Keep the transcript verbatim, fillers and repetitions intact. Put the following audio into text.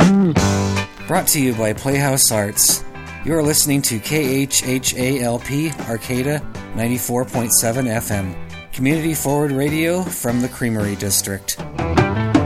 Brought to you by Playhouse Arts. You are listening to K H H A L P Arcata ninety-four point seven F M, community forward radio from the Creamery District.